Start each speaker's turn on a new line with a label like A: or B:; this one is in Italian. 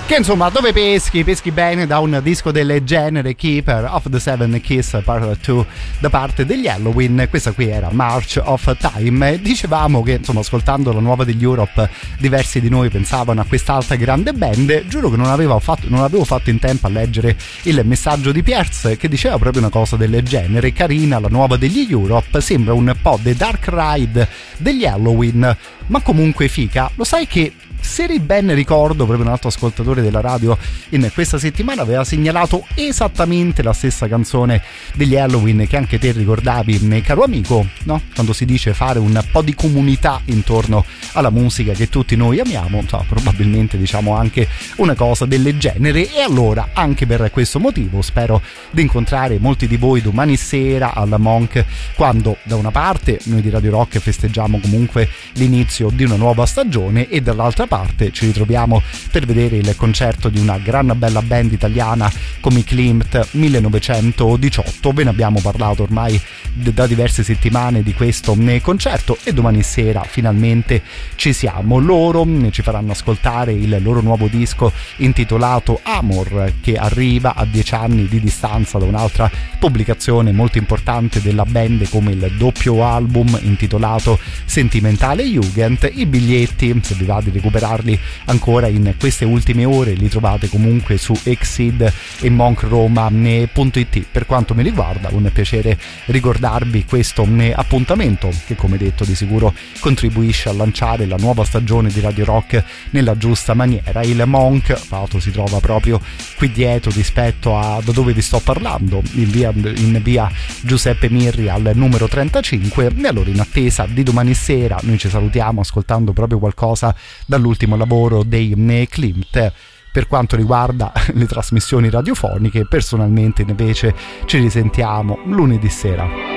A: che insomma dove peschi bene da un disco del genere, Keeper of the Seven Keys Part 2 da parte degli Helloween. Questa qui era March of Time. Dicevamo che insomma ascoltando la nuova degli Europe diversi di noi pensavano a quest'altra grande band. Giuro che non avevo fatto in tempo a leggere il messaggio di Pierce che diceva proprio una cosa del genere: carina la nuova degli Europe, sembra un po' The Dark Ride degli Helloween ma comunque fica. Lo sai che se ben ricordo, proprio un altro ascoltatore della radio in questa settimana aveva segnalato esattamente la stessa canzone degli Helloween che anche te ricordavi, caro amico, no? Quando si dice fare un po' di comunità intorno alla musica che tutti noi amiamo, probabilmente diciamo anche una cosa del genere. E allora anche per questo motivo spero di incontrare molti di voi domani sera alla Monk, quando da una parte noi di Radio Rock festeggiamo comunque l'inizio di una nuova stagione e dall'altra parte ci ritroviamo per vedere il concerto di una gran bella band italiana come i Klimt 1918. Ve ne abbiamo parlato ormai da diverse settimane di questo concerto e domani sera finalmente ci siamo. Loro ci faranno ascoltare il loro nuovo disco intitolato Amor, che arriva a 10 anni di distanza da un'altra pubblicazione molto importante della band come il doppio album intitolato Sentimentale Jugend. I biglietti, se vi va di recuperarli ancora in queste ultime ore, li trovate comunque su Exceed e monkroma.it. Per quanto mi riguarda un piacere ricordarvi questo appuntamento che, come detto, di sicuro contribuisce a lanciare la nuova stagione di Radio Rock nella giusta maniera. Il Monk, tra l'altro, si trova proprio qui dietro rispetto a da dove vi sto parlando, in via Giuseppe Mirri al numero 35. E allora, in attesa di domani sera, noi ci salutiamo ascoltando proprio qualcosa dall'ultimo lavoro dei Klimt. Per quanto riguarda le trasmissioni radiofoniche, personalmente invece ci risentiamo lunedì sera.